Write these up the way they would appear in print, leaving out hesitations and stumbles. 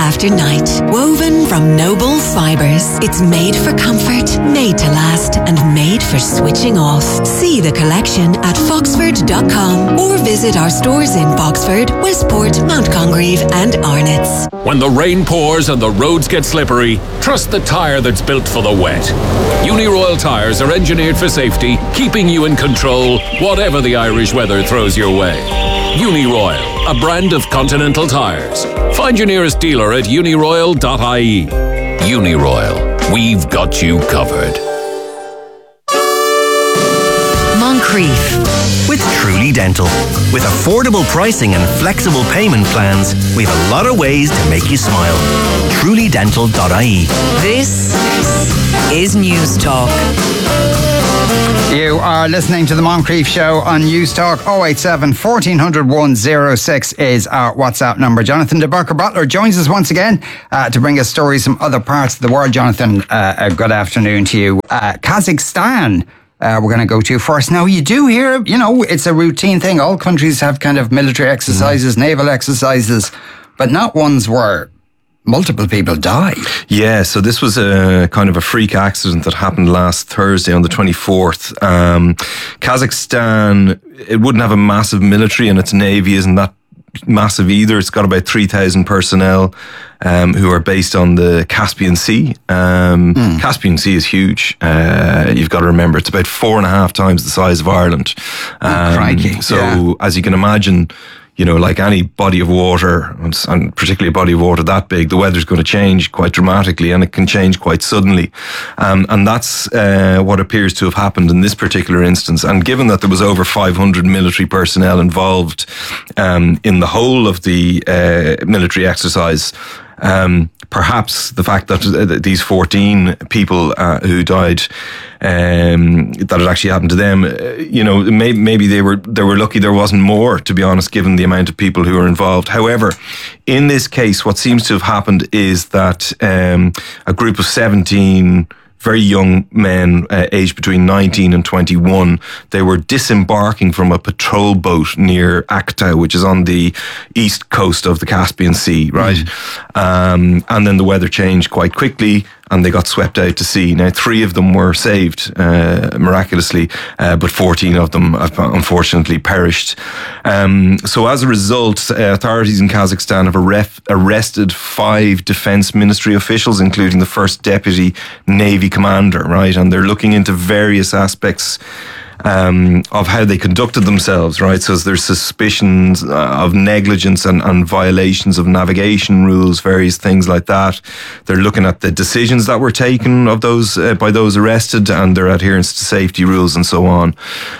after night. Woven from noble fibres, it's made for comfort, made to last, and made for switching off. See the collection at foxford.com or visit our stores in Boxford, Westport, Mount Congreve and Arnott's. When the rain pours and the roads get slippery, trust the tyre that's built for the wet. Uniroyal tyres are engineered for safety, keeping you in control, whatever the Irish weather throws your way. Uniroyal, a brand of Continental tyres. Find your nearest dealer at uniroyal.ie. Uniroyal, we've got you covered. Moncrief with Truly Dental. With affordable pricing and flexible payment plans, we have a lot of ways to make you smile. TrulyDental.ie. This is News Talk. You are listening to the Moncrief Show on News Talk. 087 1400 106 is our WhatsApp number. Jonathan de Burker-Butler joins us once again to bring us stories from other parts of the world. Jonathan, good afternoon to you. Kazakhstan, we're going to go to first. Now, you do hear, it's a routine thing. All countries have kind of military exercises, naval exercises, but not ones where multiple people died. Yeah, so this was a kind of a freak accident that happened last Thursday on the 24th. Kazakhstan, it wouldn't have a massive military and its navy isn't that massive either. It's got about 3,000 personnel who are based on the Caspian Sea. Caspian Sea is huge. You've got to remember, it's about 4.5 times the size of Ireland. Crikey. So as you can imagine, like any body of water, and particularly a body of water that big, the weather's going to change quite dramatically and it can change quite suddenly. And that's what appears to have happened in this particular instance. And given that there was over 500 military personnel involved in the whole of the military exercise, perhaps the fact that these 14 people who died, that it actually happened to them, maybe they were lucky there wasn't more, to be honest, given the amount of people who were involved. However, in this case, what seems to have happened is that a group of 17 very young men, aged between 19 and 21. They were disembarking from a patrol boat near Aktau, which is on the east coast of the Caspian Sea, right? And then the weather changed quite quickly and they got swept out to sea. Now, 3 of them were saved miraculously, but 14 of them unfortunately perished. So as a result, authorities in Kazakhstan have arrested 5 defense ministry officials, including the first deputy Navy commander, right? And they're looking into various aspects of how they conducted themselves, right? So there's suspicions of negligence and violations of navigation rules, various things like that. They're looking at the decisions that were taken of those by those arrested and their adherence to safety rules and so on.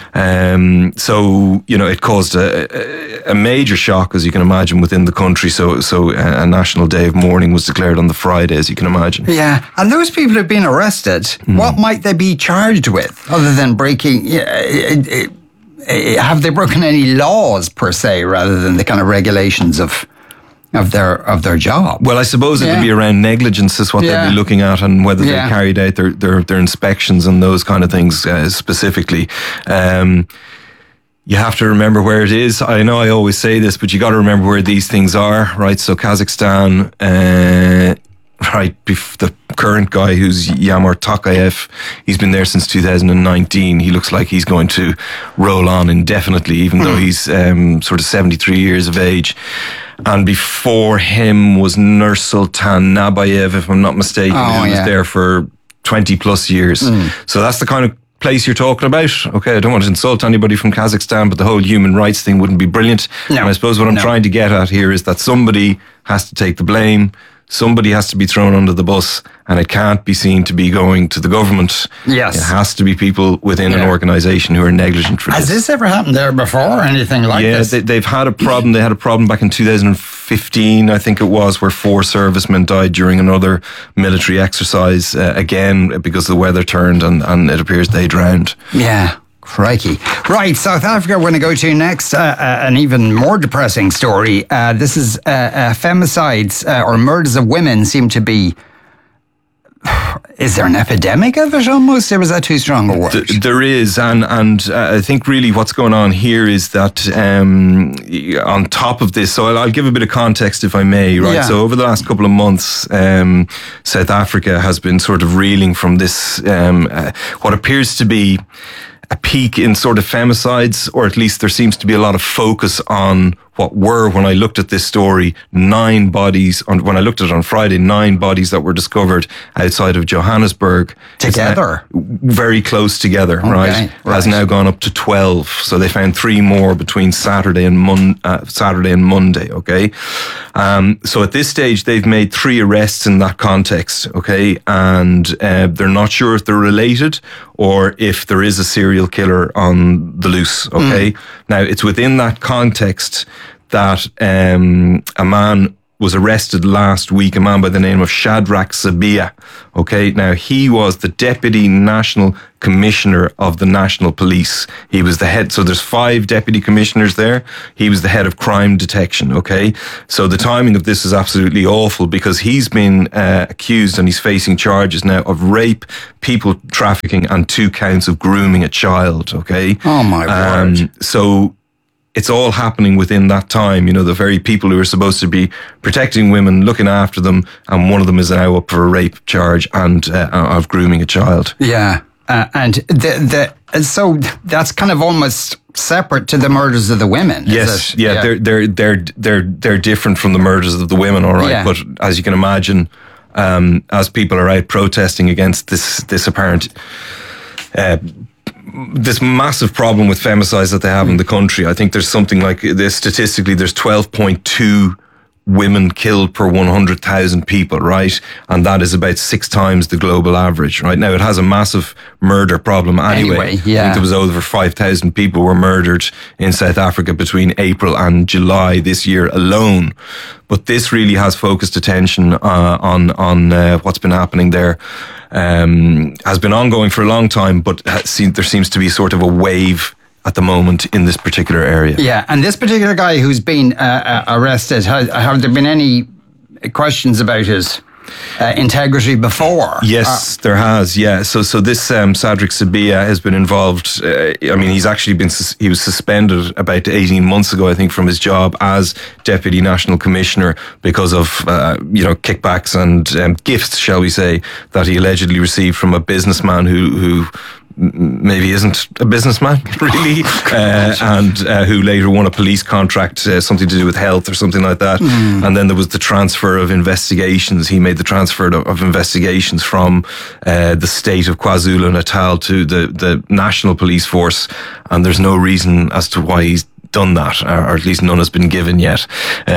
So it caused a major shock, as you can imagine, within the country. So a national day of mourning was declared on the Friday, as you can imagine. Yeah, and those people who've been arrested, what might they be charged with, other than breaking? Have they broken any laws per se, rather than the kind of regulations of their job? Well, I suppose it would be around negligence is what they'd be looking at, and whether they carried out their inspections and those kind of things specifically. You have to remember where it is. I know I always say this, but you got to remember where these things are, right? So Kazakhstan, right, the current guy who's Yamar Tokayev, he's been there since 2019. He looks like he's going to roll on indefinitely, even though he's sort of 73 years of age. And before him was Nursultan Nabayev, if I'm not mistaken, who was there for 20 plus years. So that's the kind of place you're talking about. Okay, I don't want to insult anybody from Kazakhstan, but the whole human rights thing wouldn't be brilliant. No. And I suppose what I'm trying to get at here is that somebody has to take the blame. Somebody has to be thrown under the bus, and it can't be seen to be going to the government. Yes. It has to be people within an organisation who are negligent for this. Has this ever happened there before, or anything like this? Yeah, they've had a problem. They had a problem back in 2015, I think it was, where 4 servicemen died during another military exercise, again, because the weather turned and it appears they drowned. Yeah. Crikey. Right, South Africa we're going to go to next. An even more depressing story. This is femicides or murders of women seem to be is there an epidemic of it almost, or was that too strong a word? There is, and I think really what's going on here is that on top of this, so I'll give a bit of context if I may, right? So over the last couple of months, South Africa has been sort of reeling from this, what appears to be a peak in sort of femicides, or at least there seems to be a lot of focus on what were, when I looked at this story, 9 bodies, when I looked at it on Friday, 9 bodies that were discovered outside of Johannesburg. Together? Very close together, right? Has now gone up to 12. So they found 3 more between Saturday and Monday, okay? So at this stage, they've made 3 arrests in that context, okay? And they're not sure if they're related or if there is a serial killer on the loose, okay? Now, it's within that context that a man was arrested last week, a man by the name of Shadrach Sibiya. Okay, now he was the Deputy National Commissioner of the National Police. He was the head, so there's 5 deputy commissioners there. He was the head of crime detection, okay? So the timing of this is absolutely awful because he's been accused and he's facing charges now of rape, people trafficking and 2 counts of grooming a child, okay? Oh my word. So it's all happening within that time, you know, the very people who are supposed to be protecting women, looking after them, and one of them is now up for a rape charge and of grooming a child. Yeah, and so that's kind of almost separate to the murders of the women. Yes, they're different from the murders of the women, all right. Yeah. But as you can imagine, as people are out protesting against this apparent. This massive problem with femicides that they have in the country. I think there's something like this statistically, there's 12.2 women killed per 100,000 people, right? And that is about 6 times the global average, right? Now, it has a massive murder problem anyway. I think there was over 5,000 people were murdered in South Africa between April and July this year alone. But this really has focused attention on what's been happening there. Has been ongoing for a long time, but there seems to be sort of a wave at the moment in this particular area. Yeah, and this particular guy who's been arrested, have there been any questions about his integrity before? Yes, there has. Yeah, so this Shadrach Sibiya has been involved. He was suspended about 18 months ago, I think, from his job as Deputy National Commissioner because of kickbacks and gifts, shall we say, that he allegedly received from a businessman who maybe isn't a businessman, really, and who later won a police contract, something to do with health or something like that. And then there was the transfer of investigations. He made the transfer of investigations from the state of KwaZulu-Natal to the National Police Force, and there's no reason as to why he's done that, or at least none has been given yet.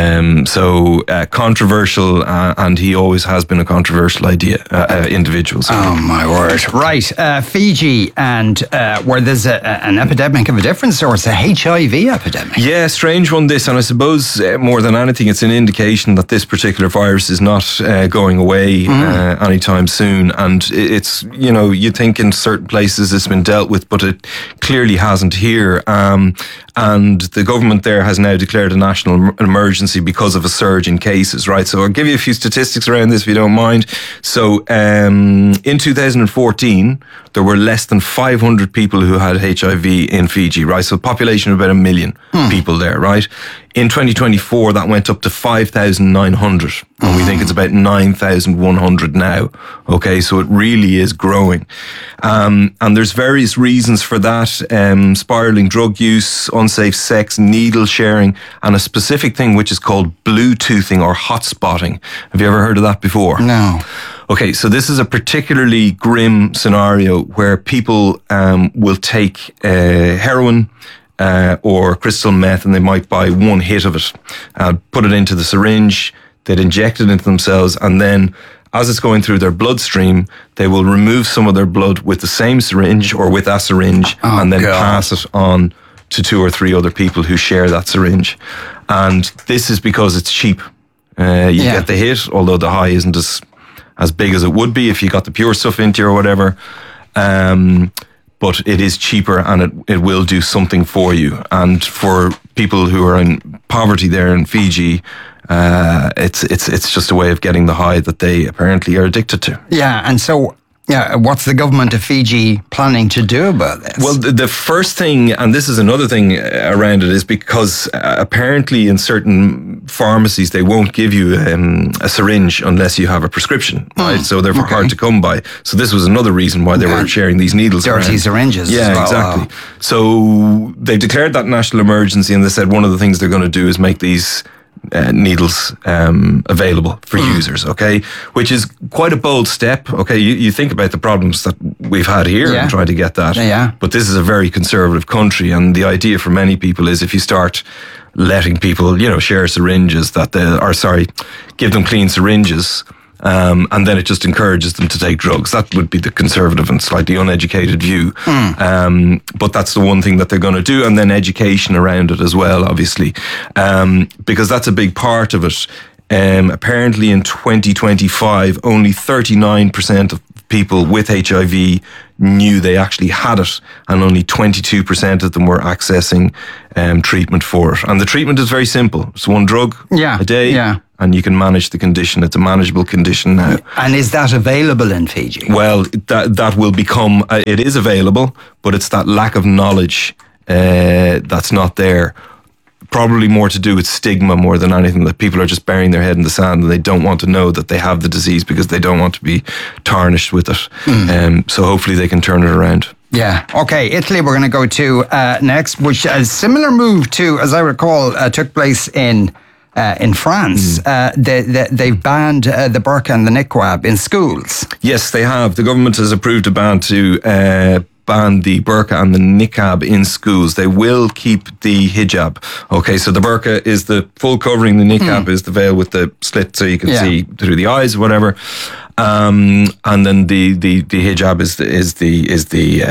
So controversial, and he always has been a controversial individual. So. Oh my word! Right, Fiji, and where there's an epidemic of a different sort, a HIV epidemic. Yeah, strange one this, and I suppose more than anything, it's an indication that this particular virus is not going away anytime soon. And it's, you think in certain places it's been dealt with, but it clearly hasn't here. And the government there has now declared a national emergency because of a surge in cases, right? So I'll give you a few statistics around this if you don't mind. So in 2014, there were less than 500 people who had HIV in Fiji, right? So a population of about 1 million people there, right? In 2024, that went up to 5,900. And we think it's about 9,100 now. Okay, so it really is growing. And there's various reasons for that. Spiraling drug use, unsafe sex, needle sharing, and a specific thing which is called Bluetoothing or hotspotting. Have you ever heard of that before? No. Okay, so this is a particularly grim scenario where people will take heroin or crystal meth, and they might buy one hit of it, put it into the syringe, they'd inject it into themselves, and then as it's going through their bloodstream, they will remove some of their blood with the same syringe or with a syringe, and then pass it on to 2 or 3 other people who share that syringe. And this is because it's cheap. You get the hit, although the high isn't as big as it would be if you got the pure stuff into you or whatever. But it is cheaper, and it will do something for you. And for people who are in poverty there in Fiji, it's just a way of getting the high that they apparently are addicted to. Yeah, and so Yeah, what's the government of Fiji planning to do about this? Well, the first thing, and this is another thing around it, is because apparently in certain pharmacies they won't give you a syringe unless you have a prescription, right? So they're hard to come by. So this was another reason why they were sharing these needles dirty around. syringes. Yeah, as well. exactly. So they declared that national emergency, and they said one of the things they're going to do is make these needles available for users, okay, which is quite a bold step. Okay, you think about the problems that we've had here and trying to get that, but this is a very conservative country, and the idea for many people is if you start letting people, share syringes give them clean syringes, and then it just encourages them to take drugs. That would be the conservative and slightly uneducated view. But that's the one thing that they're going to do. And then education around it as well, obviously, because that's a big part of it. Apparently in 2025, only 39% of people with HIV knew they actually had it, and only 22% of them were accessing treatment for it. And the treatment is very simple. It's one drug a day, and you can manage the condition. It's a manageable condition now. And is that available in Fiji? Well, that will become, it is available, but it's that lack of knowledge that's not there. Probably more to do with stigma more than anything, that people are just burying their head in the sand and they don't want to know that they have the disease because they don't want to be tarnished with it. So hopefully they can turn it around. Yeah. Okay. Italy we're going to go to next, which a similar move to, as I recall, took place in France. They've banned the burqa and the niqab in schools. Yes, they have. The government has approved a ban to ban the burqa and the niqab in schools. They will keep the hijab. Okay, so the burqa is the full covering, the niqab is the veil with the slit so you can see through the eyes, whatever. And then the hijab is the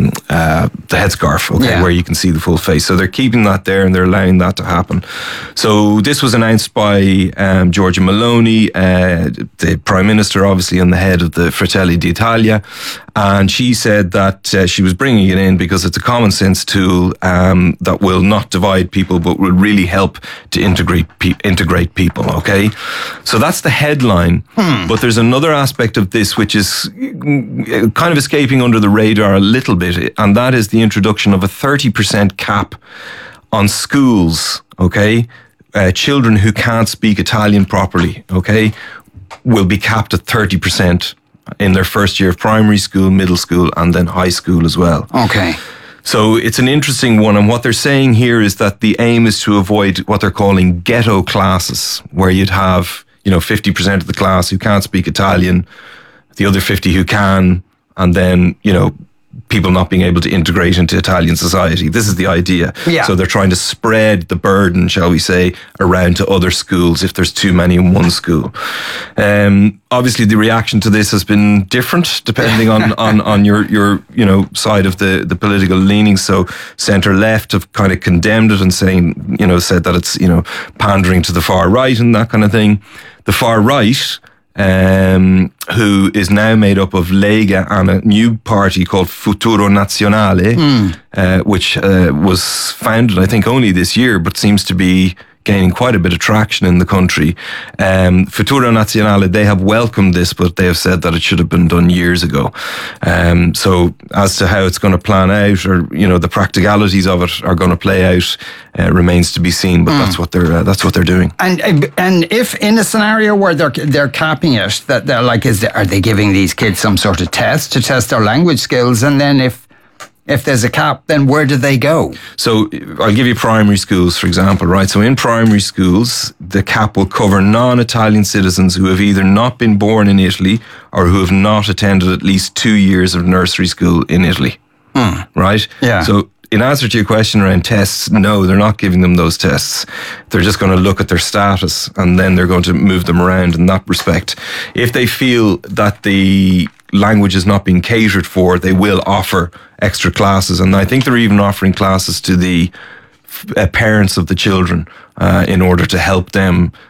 headscarf, okay, where you can see the full face. So they're keeping that there and they're allowing that to happen. So this was announced by Giorgia Meloni, the Prime Minister, obviously, and the head of the Fratelli d'Italia. And she said that she was bringing it in because it's a common sense tool that will not divide people, but will really help to integrate people. Okay, so that's the headline. But there's another aspect of this which is kind of escaping under the radar a little bit, and that is the introduction of a 30% cap on schools. Okay, children who can't speak Italian properly, okay, will be capped at 30%. In their first year of primary school, middle school, and then high school as well. Okay. So it's an interesting one. And what they're saying here is that the aim is to avoid what they're calling ghetto classes, where you'd have, 50% of the class who can't speak Italian, the other 50 who can, and then, people not being able to integrate into Italian society. This is the idea. Yeah. So they're trying to spread the burden, shall we say, around to other schools if there's too many in one school. Obviously, the reaction to this has been different depending on your side of the political leanings. So centre left have kind of condemned it and saying, said that it's, pandering to the far right and that kind of thing. The far right, who is now made up of Lega and a new party called Futuro Nazionale, which was founded, I think, only this year, but seems to be gaining quite a bit of traction in the country. Futuro Nazionale, they have welcomed this, but they have said that it should have been done years ago. So as to how it's going to plan out, or the practicalities of it are going to play out, remains to be seen. But that's what they're doing. And if in a scenario where they're capping it, that they're like, are they giving these kids some sort of test to test their language skills? And then if there's a cap, then where do they go? So I'll give you primary schools, for example, right? So in primary schools, the cap will cover non-Italian citizens who have either not been born in Italy or who have not attended at least 2 years of nursery school in Italy, right? Yeah. So in answer to your question around tests, no, they're not giving them those tests. They're just going to look at their status and then they're going to move them around in that respect. If they feel that the language is not being catered for, they will offer extra classes. And I think they're even offering classes to the parents of the children in order to help them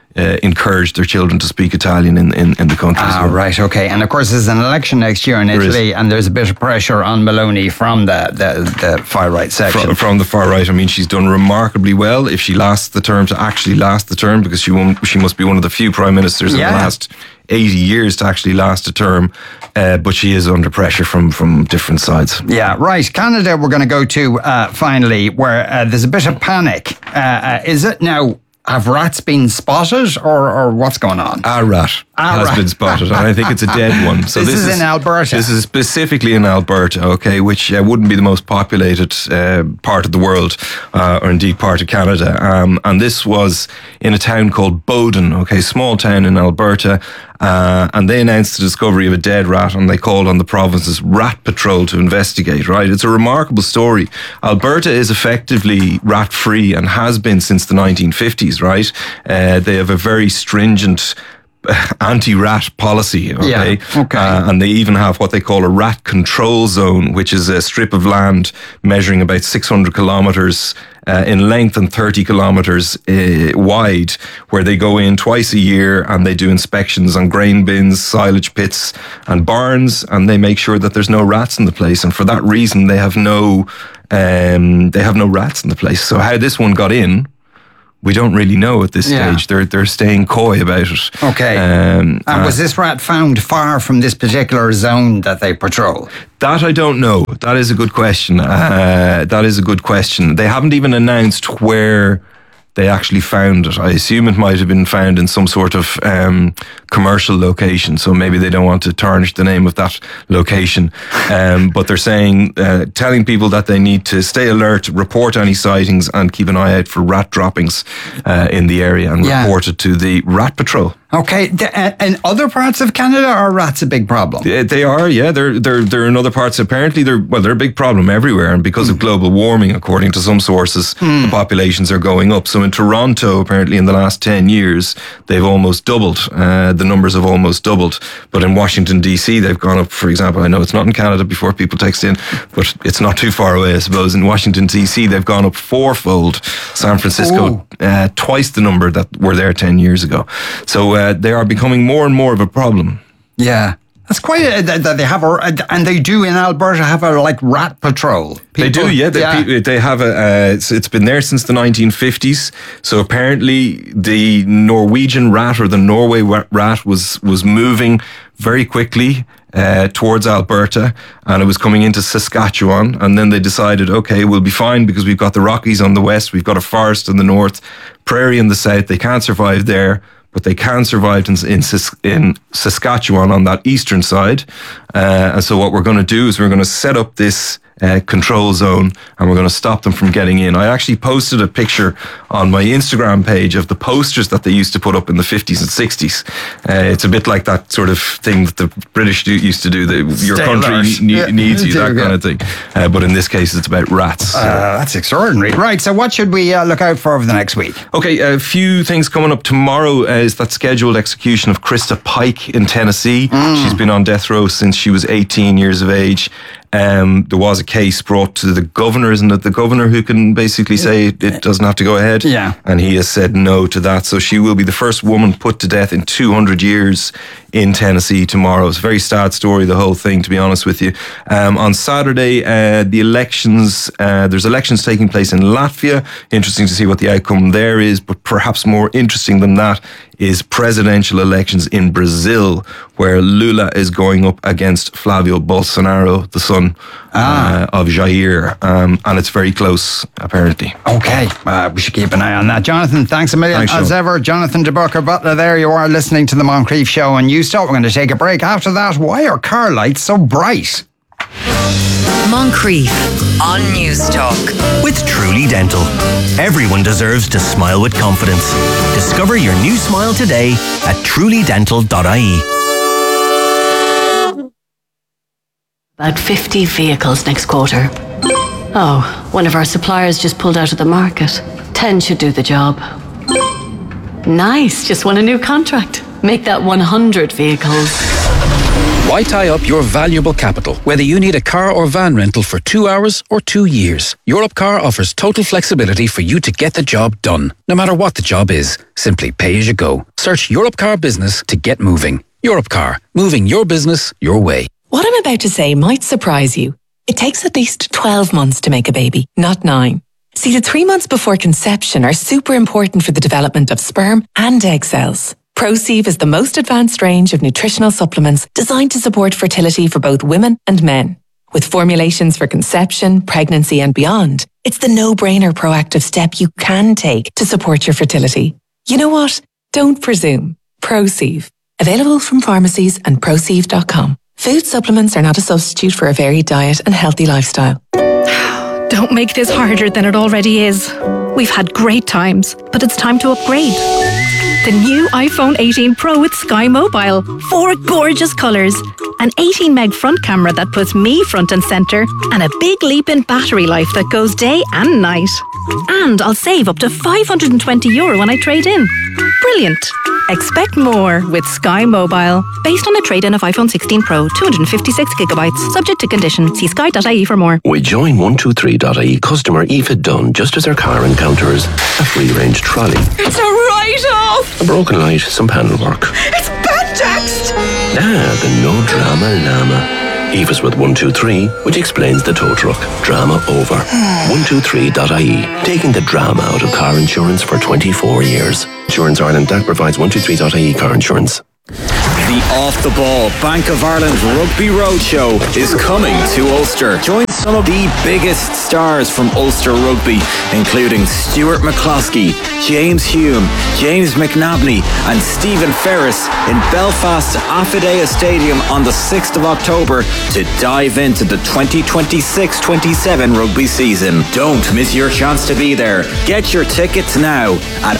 encourage their children to speak Italian in the country. Right, okay. And of course, there's an election next year in Italy, and there's a bit of pressure on Meloni from the far right section. From the far right. I mean, she's done remarkably well. If she lasts the term, to actually last the term, because she must be one of the few prime ministers in the last 80 years to actually last a term, but she is under pressure from different sides. Yeah, right. Canada we're going to go to finally, where there's a bit of panic. Is it now? Have rats been spotted, or what's going on? A rat has been spotted, and I think it's a dead one. So this is in Alberta. This is specifically in Alberta, okay, which wouldn't be the most populated part of the world, or indeed part of Canada. And this was in a town called Bowden, okay, small town in Alberta. And they announced the discovery of a dead rat, and they called on the province's rat patrol to investigate, right? It's a remarkable story. Alberta is effectively rat-free and has been since the 1950s, right? They have a very stringent anti-rat policy, okay? And they even have what they call a rat control zone, which is a strip of land measuring about 600 kilometres in length and 30 kilometres wide, where they go in twice a year and they do inspections on grain bins, silage pits and barns, and they make sure that there's no rats in the place. And for that reason, they have no rats in the place. So how this one got in, we don't really know at this stage. They're staying coy about it. Okay. And was this rat found far from this particular zone that they patrol? That I don't know. That is a good question. They haven't even announced where they actually found it. I assume it might have been found in some sort of commercial location, so maybe they don't want to tarnish the name of that location. But they're saying, telling people that they need to stay alert, report any sightings, and keep an eye out for rat droppings in the area, and report it to the Rat Patrol. Okay, in other parts of Canada, are rats a big problem? They are, yeah. They're in other parts. Apparently, they're a big problem everywhere, and because of global warming, according to some sources, the populations are going up. So in Toronto, apparently, in the last 10 years, they've almost doubled. The numbers have almost doubled. But in Washington DC, they've gone up. For example, I know it's not in Canada before people text in, but it's not too far away, I suppose. In Washington DC, they've gone up fourfold. San Francisco, twice the number that were there 10 years ago. So they are becoming more and more of a problem. Yeah. That's quite that they have and they do in Alberta have a rat patrol. They do, yeah. They have it's been there since the 1950s. So apparently the Norwegian rat, or the Norway rat, was moving very quickly towards Alberta, and it was coming into Saskatchewan, and then they decided, okay, we'll be fine because we've got the Rockies on the west, we've got a forest in the north, prairie in the south. They can't survive there, but they can survive in Saskatchewan on that eastern side. And so what we're going to do is we're going to set up this control zone, and we're going to stop them from getting in. I actually posted a picture on my Instagram page of the posters that they used to put up in the 50s and 60s. It's a bit like that sort of thing that the British used to do, your country needs you, that kind of thing. But in this case, it's about rats. That's extraordinary. Right, so what should we look out for over the next week? Okay, a few things coming up tomorrow is that scheduled execution of Krista Pike in Tennessee. She's been on death row since she was 18 years of age. There was a case brought to the governor, isn't it? The governor who can basically say it doesn't have to go ahead. Yeah. And he has said no to that. So she will be the first woman put to death in 200 years in Tennessee tomorrow. It's a very sad story, the whole thing, to be honest with you. On Saturday, the elections, there's elections taking place in Latvia. Interesting to see what the outcome there is, but perhaps more interesting than that is presidential elections in Brazil, where Lula is going up against Flavio Bolsonaro, the son of Jair. And it's very close, apparently. Okay, we should keep an eye on that. Jonathan, thanks a million. Thanks, as ever, Jonathan de Butler, there you are listening to the Moncrief Show on Newstalk. We're going to take a break. After that, why are car lights so bright? Moncrief on Newstalk. With Truly Dental. Everyone deserves to smile with confidence. Discover your new smile today at trulydental.ie. About 50 vehicles next quarter. Oh, one of our suppliers just pulled out of the market. 10 should do the job. Nice, just won a new contract. Make that 100 vehicles. Why tie up your valuable capital, whether you need a car or van rental for 2 hours or 2 years? Europcar offers total flexibility for you to get the job done. No matter what the job is, simply pay as you go. Search Europcar Business to get moving. Europcar, moving your business your way. What I'm about to say might surprise you. It takes at least 12 months to make a baby, not 9. See, the 3 months before conception are super important for the development of sperm and egg cells. ProSieve is the most advanced range of nutritional supplements designed to support fertility for both women and men. With formulations for conception, pregnancy and beyond, it's the no-brainer proactive step you can take to support your fertility. You know what? Don't presume. ProSieve. Available from pharmacies and ProSieve.com. Food supplements are not a substitute for a varied diet and healthy lifestyle. Don't make this harder than it already is. We've had great times, but it's time to upgrade. The new iPhone 18 Pro with Sky Mobile. 4 gorgeous colours. An 18 meg front camera that puts me front and centre. And a big leap in battery life that goes day and night. And I'll save up to €520 when I trade in. Brilliant. Expect more with Sky Mobile. Based on a trade-in of iPhone 16 Pro, 256GB. Subject to condition. See sky.ie for more. We join 123.ie customer Aoife Dunn just as her car encounters a free-range trolley. It's a write-off! A broken light, some panel work. It's bad text! The no drama llama. Aoife's with 123, which explains the tow truck. Drama over. 123.ie. Taking the drama out of car insurance for 24 years. Insurance Ireland that provides 123.ie car insurance. The Off the Ball Bank of Ireland Rugby Roadshow is coming to Ulster. Join some of the biggest stars from Ulster Rugby, including Stuart McCloskey, James Hume, James McNabney and Stephen Ferris in Belfast Affidea Stadium on the 6th of October to dive into the 2026-27 rugby season. Don't miss your chance to be there. Get your tickets now at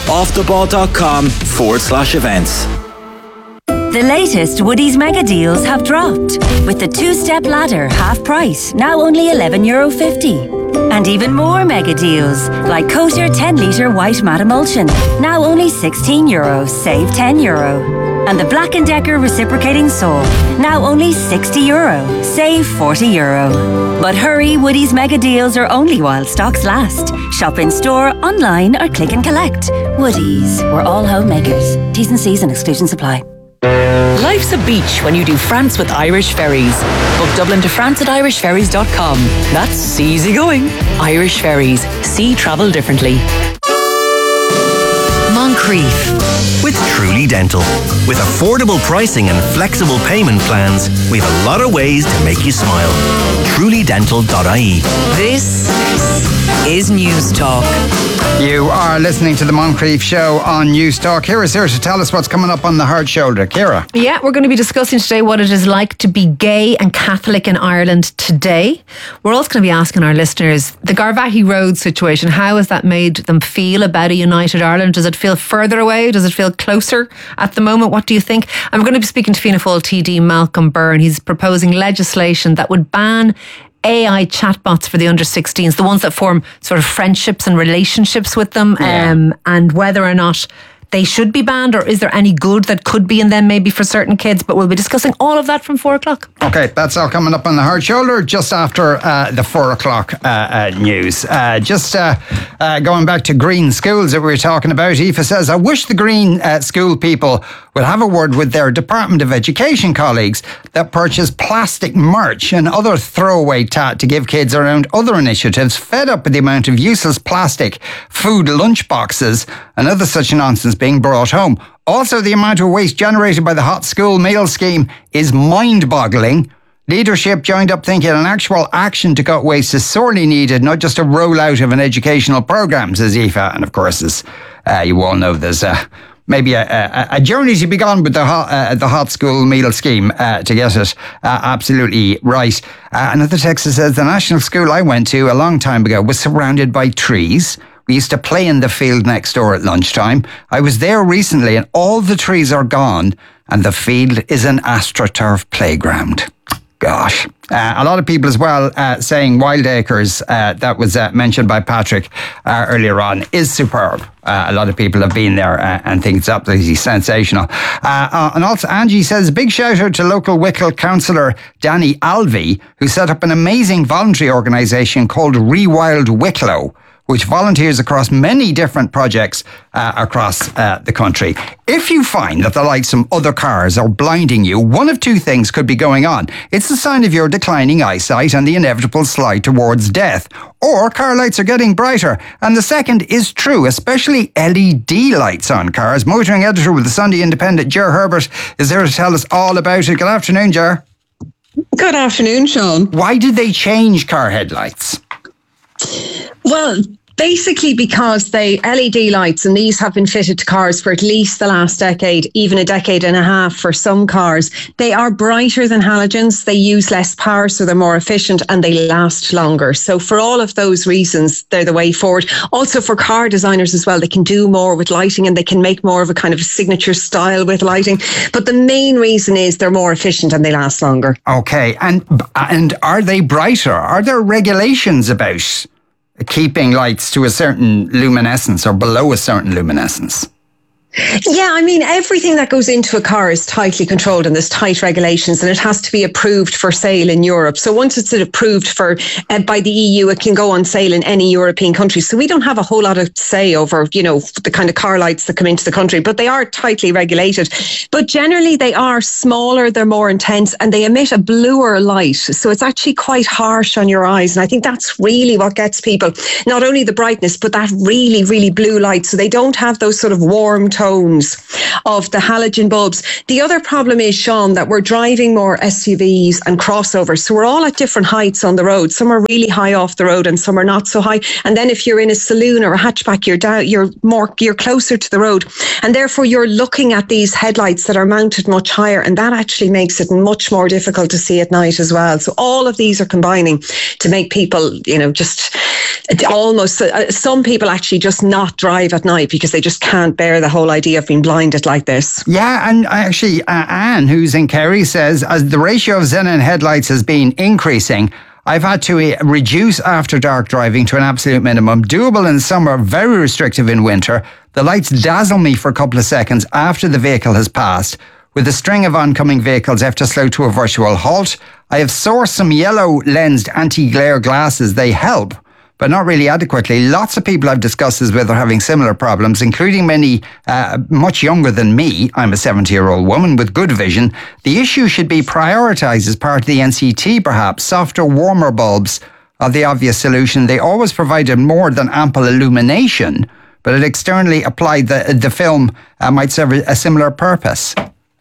offtheball.com/events. The latest Woodies mega deals have dropped, with the two-step ladder half price, now only €11.50. And even more mega deals, like Kosher 10-litre white matte emulsion, now only €16, save €10. And the Black & Decker reciprocating saw, now only €60, save €40. But hurry, Woodies mega deals are only while stocks last. Shop in store, online or click and collect. Woodies, we're all homemakers. T's and C's and exclusions apply. Life's a beach when you do France with Irish Ferries. Book Dublin to France at irishferries.com. That's easy going. Irish Ferries. See travel differently. Moncrief with Truly Dental. With affordable pricing and flexible payment plans, we've a lot of ways to make you smile. TrulyDental.ie. This is News Talk. You are listening to the Moncrief Show on News Talk. Kira's here to tell us what's coming up on the Hard Shoulder. Kira. Yeah, we're going to be discussing today what it is like to be gay and Catholic in Ireland today. We're also going to be asking our listeners, the Garvaghey Road situation, how has that made them feel about a united Ireland? Does it feel further away? Does it feel closer at the moment? What do you think? And we're going to be speaking to Fianna Fáil TD Malcolm Byrne. He's proposing legislation that would ban AI chatbots for the under-16s, the ones that form sort of friendships and relationships with them, and whether or not they should be banned, or is there any good that could be in them maybe for certain kids? But we'll be discussing all of that from 4 o'clock. Okay, that's all coming up on the Hard Shoulder just after the 4 o'clock news. Going back to green schools that we were talking about, Aoife says, I wish the green school people would have a word with their Department of Education colleagues that purchase plastic merch and other throwaway tat to give kids around other initiatives fed up with the amount of useless plastic, food lunch boxes and other such nonsense being brought home. Also, the amount of waste generated by the hot school meal scheme is mind-boggling. Leadership joined up thinking an actual action to cut waste is sorely needed, not just a rollout of an educational programme, says Aoife. And of course, as you all know, there's maybe a journey to be gone with the hot school meal scheme to get it absolutely right. Another text says, the national school I went to a long time ago was surrounded by trees. We used to play in the field next door at lunchtime. I was there recently and all the trees are gone and the field is an AstroTurf playground. Gosh. A lot of people as well saying Wild Acres, that was mentioned by Patrick earlier on, is superb. A lot of people have been there and think it's absolutely sensational. And also Angie says, big shout out to local Wicklow councillor Danny Alvey, who set up an amazing voluntary organisation called Rewild Wicklow, which volunteers across many different projects across the country. If you find that the lights from other cars are blinding you, one of two things could be going on. It's a sign of your declining eyesight and the inevitable slide towards death. Or car lights are getting brighter. And the second is true, especially LED lights on cars. Motoring editor with the Sunday Independent, Ger Herbert, is there to tell us all about it. Good afternoon, Ger. Good afternoon, Sean. Why did they change car headlights? Well, basically because they LED lights, and these have been fitted to cars for at least the last decade, even a decade and a half for some cars. They are brighter than halogens. They use less power, so they're more efficient, and they last longer. So for all of those reasons, they're the way forward. Also for car designers as well, they can do more with lighting and they can make more of a kind of signature style with lighting. But the main reason is they're more efficient and they last longer. Okay. And are they brighter? Are there regulations about keeping lights to a certain luminescence or below a certain luminescence? Yeah, I mean, everything that goes into a car is tightly controlled and there's tight regulations, and it has to be approved for sale in Europe. So once it's approved for by the EU, it can go on sale in any European country. So we don't have a whole lot of say over, the kind of car lights that come into the country, but they are tightly regulated. But generally they are smaller, they're more intense, and they emit a bluer light. So it's actually quite harsh on your eyes. And I think that's really what gets people, not only the brightness, but that really, really blue light. So they don't have those sort of warm tones of the halogen bulbs. The other problem is, Sean, that we're driving more SUVs and crossovers. So we're all at different heights on the road. Some are really high off the road and some are not so high. And then if you're in a saloon or a hatchback, you're closer to the road. And therefore you're looking at these headlights that are mounted much higher. And that actually makes it much more difficult to see at night as well. So all of these are combining to make people, just almost, some people actually just not drive at night because they just can't bear the whole idea of being blinded like this. Yeah, and actually Anne, who's in Kerry, says, as the ratio of xenon headlights has been increasing, I've had to reduce after dark driving to an absolute minimum. Doable in summer, very restrictive in winter. The lights dazzle me for a couple of seconds after the vehicle has passed. With a string of oncoming vehicles, I have to slow to a virtual halt. I have sourced some yellow lensed anti-glare glasses. They help, but not really adequately. Lots of people I've discussed this with are having similar problems, including many much younger than me. I'm a 70-year-old woman with good vision. The issue should be prioritised as part of the NCT, perhaps. Softer, warmer bulbs are the obvious solution. They always provided more than ample illumination, but it externally applied the film might serve a similar purpose.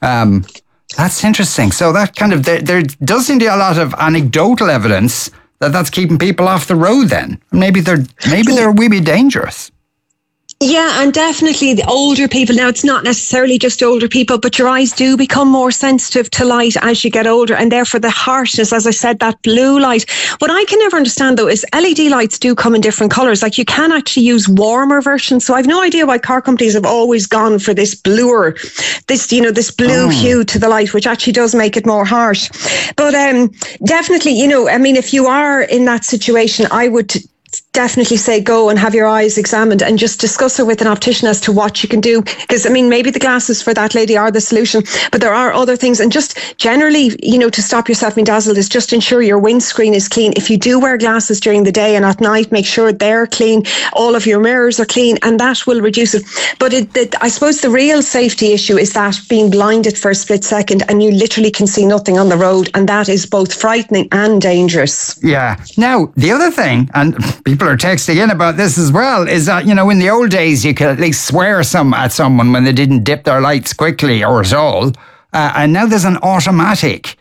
That's interesting. So that kind of, there does seem to be a lot of anecdotal evidence that's keeping people off the road then. Maybe they're a wee bit dangerous. Yeah, and definitely the older people. Now, it's not necessarily just older people, but your eyes do become more sensitive to light as you get older, and therefore the harshness, as I said, that blue light. What I can never understand, though, is LED lights do come in different colours. Like, you can actually use warmer versions. So I've no idea why car companies have always gone for this bluer, this blue hue to the light, which actually does make it more harsh. But definitely, if you are in that situation, I would definitely say go and have your eyes examined and just discuss it with an optician as to what you can do. Because, maybe the glasses for that lady are the solution, but there are other things. And just generally, to stop yourself being dazzled is just ensure your windscreen is clean. If you do wear glasses during the day and at night, make sure they're clean. All of your mirrors are clean, and that will reduce it. But I suppose the real safety issue is that being blinded for a split second and you literally can see nothing on the road. And that is both frightening and dangerous. Yeah. Now, the other thing, and people are texting in about this as well, is that, in the old days, you could at least swear at someone when they didn't dip their lights quickly or at all. And now there's an automatic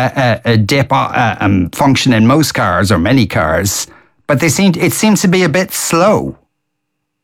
dip function in most cars or many cars, but it seems to be a bit slow.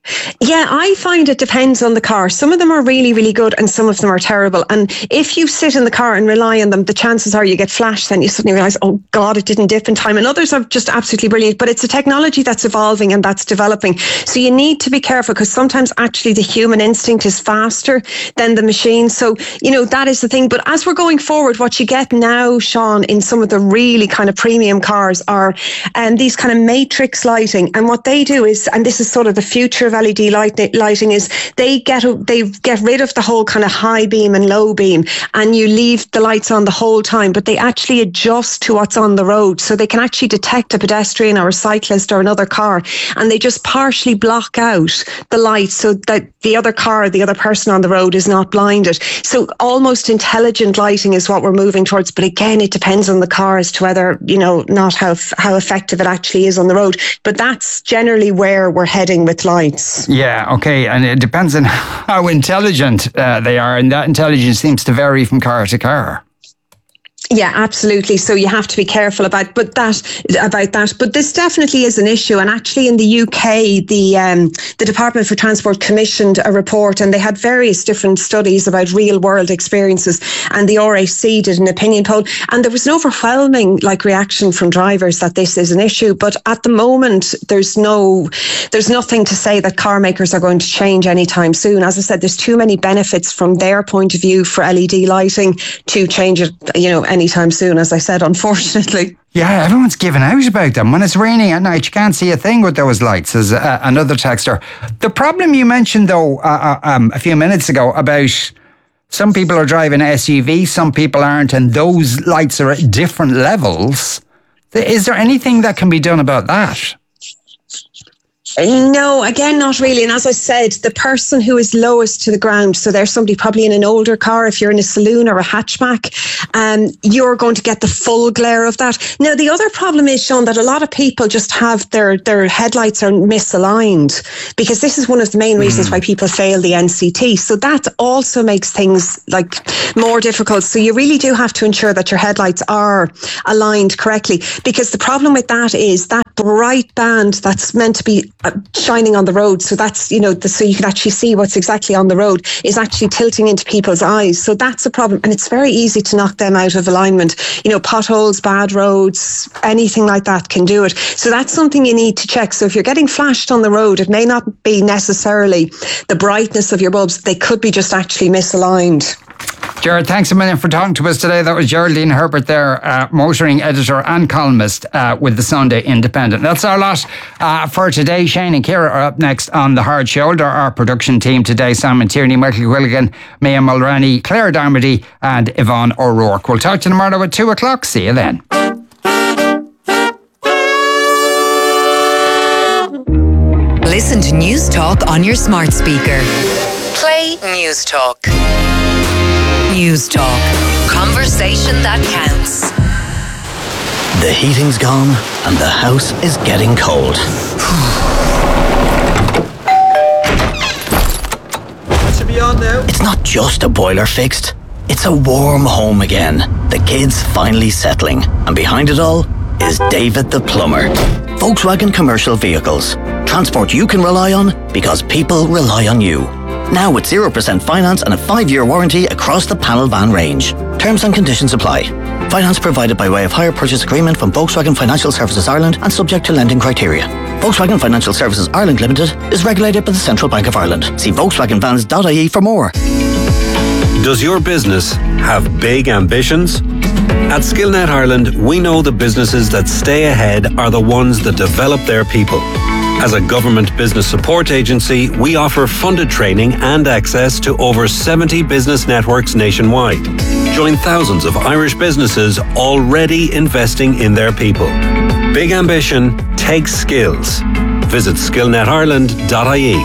Yeah, I find it depends on the car. Some of them are really, really good and some of them are terrible. And if you sit in the car and rely on them, the chances are you get flashed, then you suddenly realise, oh God, it didn't dip in time. And others are just absolutely brilliant. But it's a technology that's evolving and that's developing. So you need to be careful, because sometimes actually the human instinct is faster than the machine. So, that is the thing. But as we're going forward, what you get now, Sean, in some of the really kind of premium cars are these kind of matrix lighting. And what they do is, and this is sort of the future of LED lighting, is they get rid of the whole kind of high beam and low beam, and you leave the lights on the whole time, but they actually adjust to what's on the road, so they can actually detect a pedestrian or a cyclist or another car, and they just partially block out the light so that the other car, the other person on the road is not blinded. So almost intelligent lighting is what we're moving towards, but again, it depends on the car as to whether, not how effective it actually is on the road, but that's generally where we're heading with lights. Yeah, okay, and it depends on how intelligent they are, and that intelligence seems to vary from car to car. Yeah, absolutely. So you have to be careful about that. But this definitely is an issue. And actually in the UK, the Department for Transport commissioned a report, and they had various different studies about real world experiences. And the RAC did an opinion poll, and there was an overwhelming reaction from drivers that this is an issue. But at the moment, there's nothing to say that car makers are going to change anytime soon. As I said, there's too many benefits from their point of view for LED lighting to change it, anytime soon, as I said, unfortunately. Yeah, everyone's giving out about them. When it's raining at night, you can't see a thing with those lights, as another texter. The problem you mentioned, though, a few minutes ago about some people are driving SUVs, some people aren't, and those lights are at different levels. Is there anything that can be done about that? No, again, not really. And as I said, the person who is lowest to the ground, so there's somebody probably in an older car, if you're in a saloon or a hatchback, you're going to get the full glare of that. Now, the other problem is, Sean, that a lot of people just have their headlights are misaligned, because this is one of the main reasons why people fail the NCT. So that also makes things more difficult. So you really do have to ensure that your headlights are aligned correctly, because the problem with that is that bright band that's meant to be shining on the road, so that's so you can actually see what's exactly on the road, is actually tilting into people's eyes. So that's a problem, and it's very easy to knock them out of alignment. Potholes, bad roads, anything like that can do it. So that's something you need to check. So if you're getting flashed on the road, it may not be necessarily the brightness of your bulbs, they could be just actually misaligned. Gerard, thanks a million for talking to us today. That was Geraldine Herbert there, motoring editor and columnist with the Sunday Independent. That's our lot for today. Shane and Ciara are up next on The Hard Shoulder. Our production team today: Simon Tierney, Michael Quilligan, Mia Mulroney, Claire Darmody and Yvonne O'Rourke. We'll talk to you tomorrow at 2 o'clock. See you then. Listen to News Talk on your smart speaker. Play News Talk. News Talk. Conversation that counts. The heating's gone and the house is getting cold. That should be on now. It's not just a boiler fixed. It's a warm home again. The kids finally settling. And behind it all is David the Plumber. Volkswagen Commercial Vehicles. Transport you can rely on because people rely on you. Now with 0% finance and a 5-year warranty across the panel van range. Terms and conditions apply. Finance provided by way of hire purchase agreement from Volkswagen Financial Services Ireland and subject to lending criteria. Volkswagen Financial Services Ireland Limited is regulated by the Central Bank of Ireland. See volkswagenvans.ie for more. Does your business have big ambitions? At Skillnet Ireland, we know the businesses that stay ahead are the ones that develop their people. As a government business support agency, we offer funded training and access to over 70 business networks nationwide. Join thousands of Irish businesses already investing in their people. Big ambition takes skills. Visit skillnetireland.ie.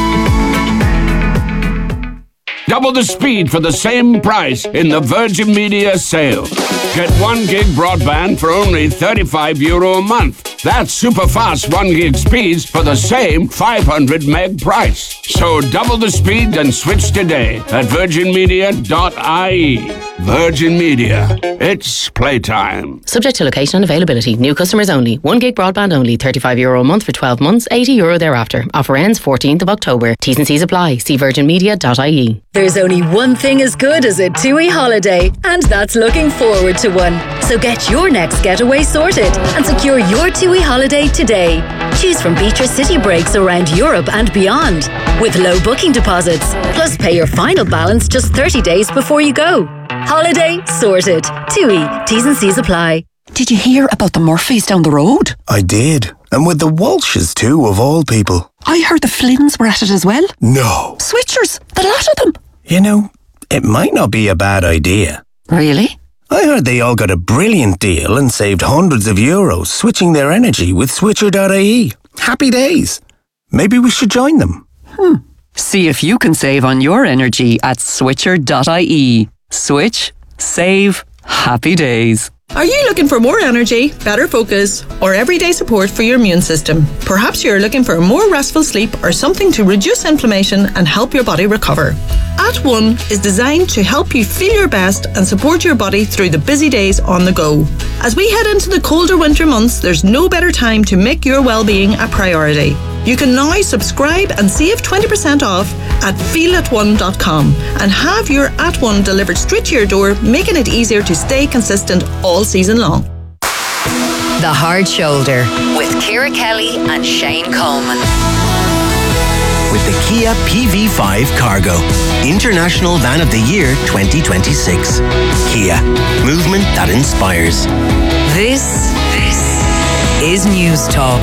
Double the speed for the same price in the Virgin Media sale. Get 1 gig broadband for only €35 a month. That's super fast 1 gig speeds for the same 500 meg price. So double the speed and switch today at virginmedia.ie. Virgin Media. It's playtime. Subject to location and availability. New customers only. 1 gig broadband only. €35 a month for 12 months. €80 thereafter. Offer ends 14th of October. T's and C's apply. See virginmedia.ie. There's only one thing as good as a TUI holiday, and that's looking forward to one. So get your next getaway sorted and secure your TUI holiday today. Choose from beach or city breaks around Europe and beyond with low booking deposits. Plus pay your final balance just 30 days before you go. Holiday sorted. TUI. T's and C's apply. Did you hear about the Murphys down the road? I did. And with the Walshes too, of all people. I heard the Flynns were at it as well. No. Switchers, the lot of them. You know, it might not be a bad idea. Really? I heard they all got a brilliant deal and saved hundreds of euros switching their energy with Switcher.ie. Happy days. Maybe we should join them. See if you can save on your energy at Switcher.ie. Switch, save, happy days. Are you looking for more energy, better focus, or everyday support for your immune system? Perhaps you're looking for more restful sleep or something to reduce inflammation and help your body recover. @ONE is designed to help you feel your best and support your body through the busy days on the go. As we head into the colder winter months, there's no better time to make your well-being a priority. You can now subscribe and save 20% off at feelatone.com and have your @ONE delivered straight to your door, making it easier to stay consistent all season long. The Hard Shoulder with Ciara Kelly and Shane Coleman. With the Kia PV5 Cargo, International Van of the Year 2026. Kia, movement that inspires. This is News Talk.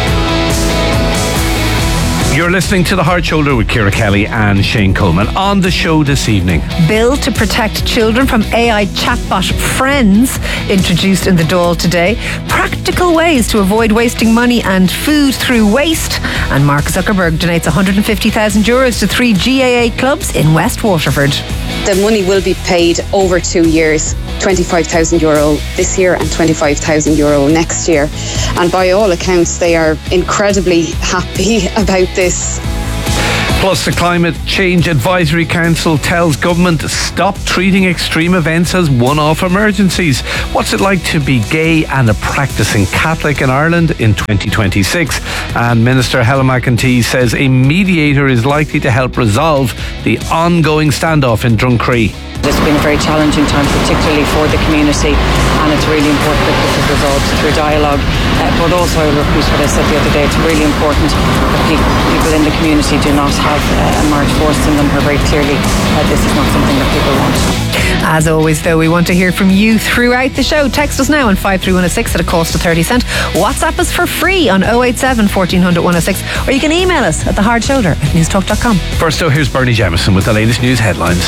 You're listening to The Hard Shoulder with Ciara Kelly and Shane Coleman. On the show this evening, Bill to protect children from AI chatbot friends introduced in the Dáil today. Practical ways to avoid wasting money and food through waste. And Mark Zuckerberg donates €150,000 to 3 GAA clubs in West Waterford. The money will be paid over 2 years, €25,000 this year and €25,000 next year. And by all accounts, they are incredibly happy about this. plus the Climate Change Advisory Council tells government to stop treating extreme events as one-off emergencies. What's it like to be gay and a practicing Catholic in Ireland in 2026? And Minister Helen McEntee says a mediator is likely to help resolve the ongoing standoff in Druncree. It's been a very challenging time, particularly for the community, and it's really important that this is resolved through dialogue. But also, I will repeat what I said the other day, it's really important that people in the community do not have a march forced on them, or very clearly this is not something that people want. As always, though, we want to hear from you throughout the show. Text us now on 53106 at a cost of 30 cents. WhatsApp us for free on 087 1400 106, or you can email us at thehardshoulder@newstalk.com. First, though, here's Bernie Jamieson with the latest news headlines.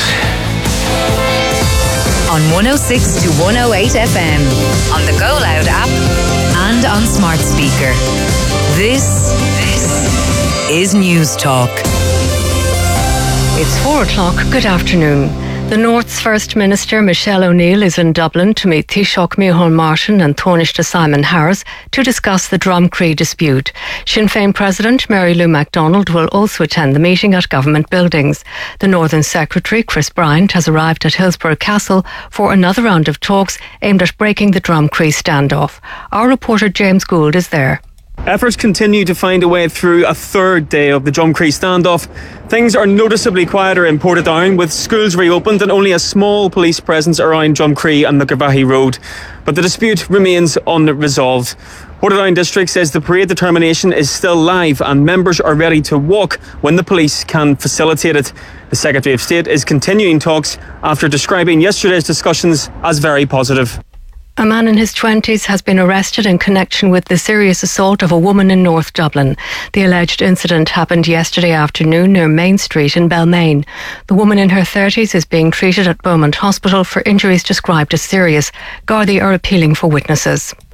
On 106 to 108 FM, on the Go Loud app, and on smart speaker. This is News Talk. It's 4 o'clock. Good afternoon. The North's First Minister, Michelle O'Neill, is in Dublin to meet Taoiseach Micheál Martin and Taoiseach Simon Harris to discuss the Druncree dispute. Sinn Féin President Mary Lou MacDonald will also attend the meeting at government buildings. The Northern Secretary, Chris Bryant, has arrived at Hillsborough Castle for another round of talks aimed at breaking the Druncree standoff. Our reporter James Gould is there. Efforts continue to find a way through a third day of the Druncree standoff. Things are noticeably quieter in Portadown, with schools reopened and only a small police presence around Druncree and the Garvaghey Road. But the dispute remains unresolved. Portadown District says the parade determination is still live and members are ready to walk when the police can facilitate it. The Secretary of State is continuing talks after describing yesterday's discussions as very positive. A man in his 20s has been arrested in connection with the serious assault of a woman in North Dublin. The alleged incident happened yesterday afternoon near Main Street in Balmain. The woman in her 30s is being treated at Beaumont Hospital for injuries described as serious. Gardaí are appealing for witnesses.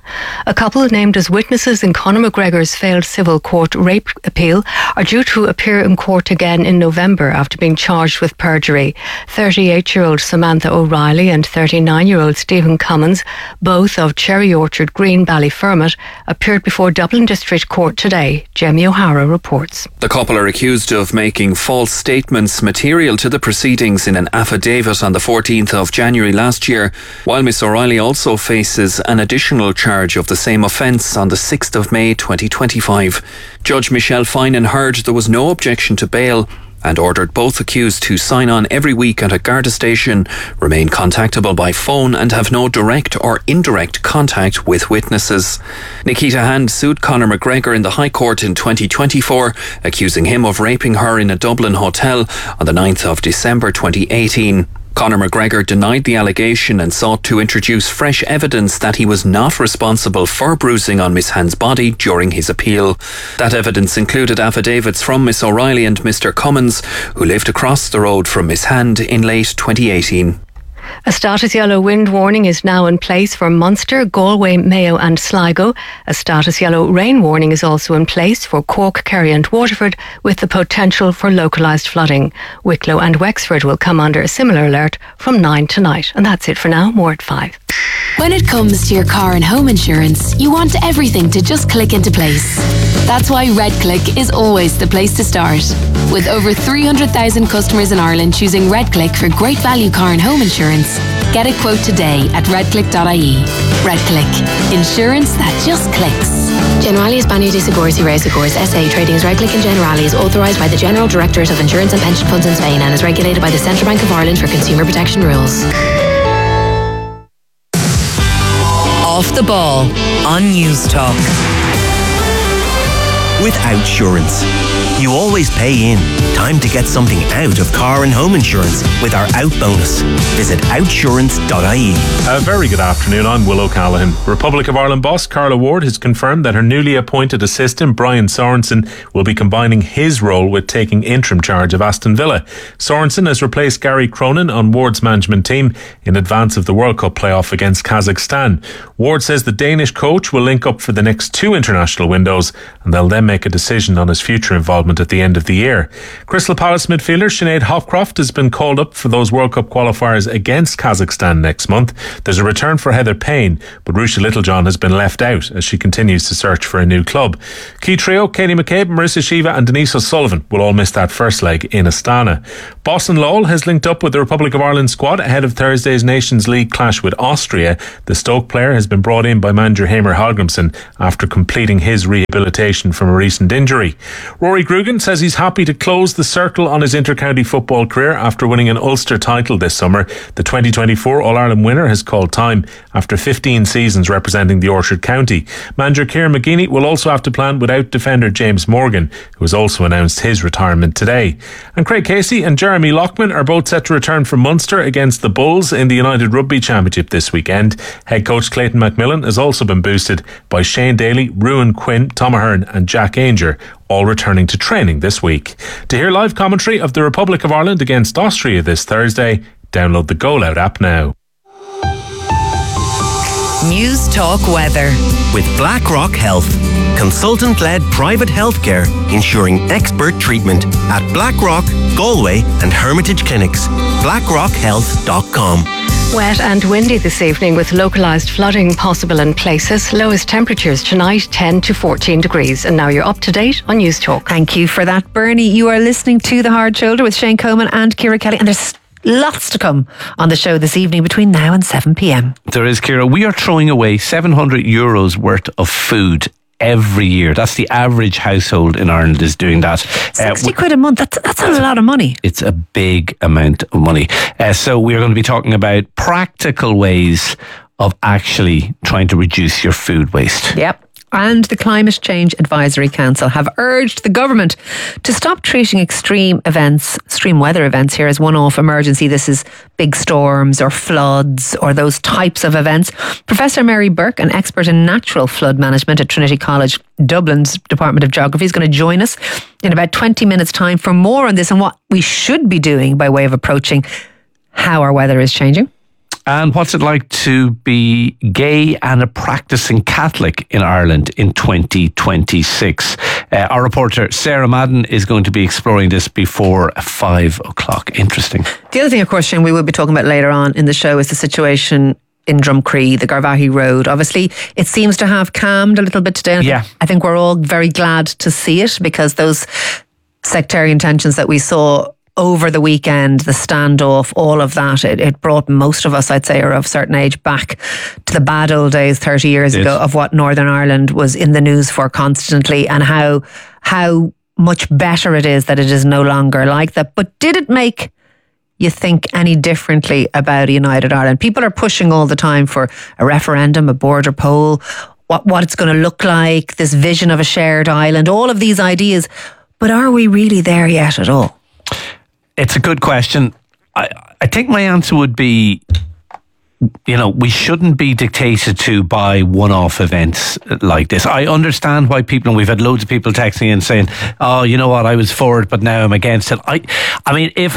A couple named as witnesses in Conor McGregor's failed civil court rape appeal are due to appear in court again in November after being charged with perjury. 38-year-old Samantha O'Reilly and 39-year-old Stephen Cummins, both of Cherry Orchard Green, Ballyfermot, appeared before Dublin District Court today. Jamie O'Hara reports. The couple are accused of making false statements material to the proceedings in an affidavit on the 14th of January last year, while Miss O'Reilly also faces an additional charge of the same offence on the 6th of May 2025. Judge Michelle Finan heard there was no objection to bail and ordered both accused to sign on every week at a Garda station, remain contactable by phone and have no direct or indirect contact with witnesses. Nikita Hand sued Conor McGregor in the High Court in 2024, accusing him of raping her in a Dublin hotel on the 9th of December 2018. Conor McGregor denied the allegation and sought to introduce fresh evidence that he was not responsible for bruising on Miss Hand's body during his appeal. That evidence included affidavits from Miss O'Reilly and Mr. Cummins, who lived across the road from Miss Hand in late 2018. A status yellow wind warning is now in place for Munster, Galway, Mayo and Sligo. A status yellow rain warning is also in place for Cork, Kerry and Waterford, with the potential for localised flooding. Wicklow and Wexford will come under a similar alert from 9 tonight. And that's it for now. More at 5. When it comes to your car and home insurance, you want everything to just click into place. That's why RedClick is always the place to start. With over 300,000 customers in Ireland choosing RedClick for great value car and home insurance, get a quote today at redclick.ie. RedClick. Insurance that just clicks. Generali España de Seguros y Reasegurs SA trading as RedClick and Generali is authorised by the General Directorate of Insurance and Pension Funds in Spain and is regulated by the Central Bank of Ireland for consumer protection rules. Off the Ball on News Talk. With Outsurance, you always pay in. Time to get something out of car and home insurance with our Out bonus. Visit outsurance.ie. A very good afternoon. I'm Will O'Callaghan. Republic of Ireland boss Carla Ward has confirmed that her newly appointed assistant Brian Sorensen will be combining his role with taking interim charge of Aston Villa. Sorensen has replaced Gary Cronin on Ward's management team in advance of the World Cup playoff against Kazakhstan. Ward says the Danish coach will link up for the next 2 international windows and they'll then make a decision on his future involvement at the end of the year. Crystal Palace midfielder Sinead Hopcroft has been called up for those World Cup qualifiers against Kazakhstan next month. There's a return for Heather Payne, but Ruesha Littlejohn has been left out as she continues to search for a new club. Key trio Katie McCabe, Marissa Shiva and Denise O'Sullivan will all miss that first leg in Astana. Boston Lowell has linked up with the Republic of Ireland squad ahead of Thursday's Nations League clash with Austria. The Stoke player has been brought in by manager Hamer Hallgrimsson after completing his rehabilitation from a recent injury. Rory Grugan says he's happy to close the circle on his inter-county football career after winning an Ulster title this summer. The 2024 All-Ireland winner has called time after 15 seasons representing the Orchard County. Manager Kieran McGeeney will also have to plan without defender James Morgan, who has also announced his retirement today. And Craig Casey and Jeremy Lockman are both set to return from Munster against the Bulls in the United Rugby Championship this weekend. Head coach Clayton McMillan has also been boosted by Shane Daly, Ruan Quinn, Tom Ahern and Jack Ainger, all returning to training this week. To hear live commentary of the Republic of Ireland against Austria this Thursday, download the Go Loud app now. News Talk Weather. With BlackRock Health, consultant-led private healthcare ensuring expert treatment at BlackRock, Galway and Hermitage Clinics. BlackRockHealth.com. Wet and windy this evening with localised flooding possible in places. Lowest temperatures tonight 10 to 14 degrees. And now you're up to date on News Talk. Thank you for that, Bernie. You are listening to The Hard Shoulder with Shane Coleman and Ciara Kelly. And there's lots to come on the show this evening between now and 7 p.m. There is, Ciara. We are throwing away €700 worth of food every year. That's the average household in Ireland is doing that. 60 quid a month, that's a lot of money. It's a big amount of money. So we're going to be talking about practical ways of actually trying to reduce your food waste. Yep. And the Climate Change Advisory Council have urged the government to stop treating extreme weather events here as one-off emergency. This is big storms or floods or those types of events. Professor Mary Burke, an expert in natural flood management at Trinity College Dublin's Department of Geography, is going to join us in about 20 minutes' time for more on this and what we should be doing by way of approaching how our weather is changing. And what's it like to be gay and a practicing Catholic in Ireland in 2026? Our reporter Sarah Madden is going to be exploring this before 5 o'clock. Interesting. The other thing, of course, Shane, we will be talking about later on in the show is the situation in Drumcree, the Garvaghey Road. Obviously, it seems to have calmed a little bit today. Yeah. I think we're all very glad to see it, because those sectarian tensions that we saw over the weekend, the standoff, all of that, it brought most of us, I'd say, are of a certain age, back to the bad old days 30 years ago of what Northern Ireland was in the news for constantly, and how much better it is that it is no longer like that. But did it make you think any differently about a united Ireland? People are pushing all the time for a referendum, a border poll, what it's going to look like, this vision of a shared island, all of these ideas. But are we really there yet at all? It's a good question. I think my answer would be, we shouldn't be dictated to by one-off events like this. I understand why people, and we've had loads of people texting in saying, oh, you know what, I was for it, but now I'm against it. I mean, if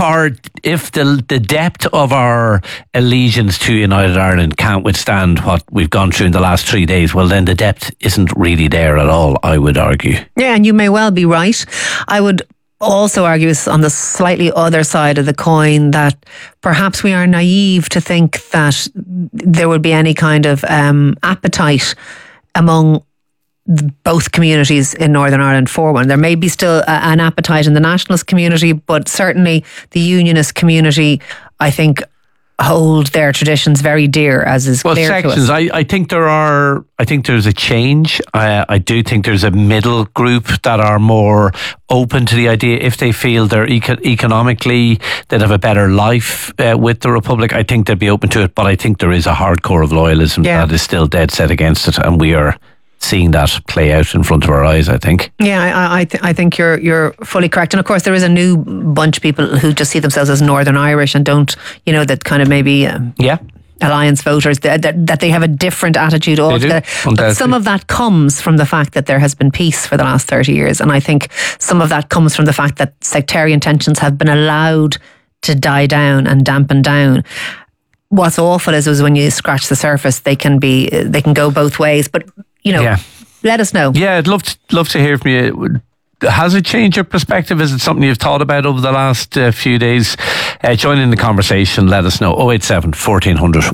the depth of our allegiance to United Ireland can't withstand what we've gone through in the last 3 days, well, then the depth isn't really there at all, I would argue. Yeah, and you may well be right. I would also argue on the slightly other side of the coin that perhaps we are naive to think that there would be any kind of appetite among both communities in Northern Ireland for one. There may be still an appetite in the nationalist community, but certainly the unionist community, I think, hold their traditions very dear, as is clear sections, to us. I think there's a change. I do think there's a middle group that are more open to the idea, if they feel they're economically, they'd have a better life with the Republic. I think they'd be open to it, but I think there is a hardcore of loyalism that is still dead set against it, and we are seeing that play out in front of our eyes, I think. Yeah, I think you're fully correct. And of course, there is a new bunch of people who just see themselves as Northern Irish and don't, that kind of maybe alliance voters, that they have a different attitude altogether. But some of that comes from the fact that there has been peace for the last 30 years. And I think some of that comes from the fact that sectarian tensions have been allowed to die down and dampen down. What's awful is when you scratch the surface, they can go both ways. But let us know. Yeah, I'd love to hear from you. Has it changed your perspective? Is it something you've thought about over the last few days? Join in the conversation. Let us know. 087 1400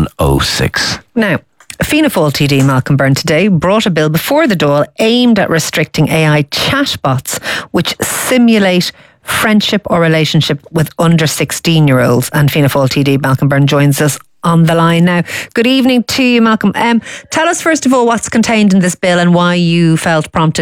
106. Now, Fianna Fáil TD Malcolm Byrne today brought a bill before the Dáil aimed at restricting AI chatbots which simulate friendship or relationship with under 16-year-olds. And Fianna Fáil TD Malcolm Byrne joins us on the line now. Good evening to you, Malcolm. Tell us first of all what's contained in this bill and why you felt prompted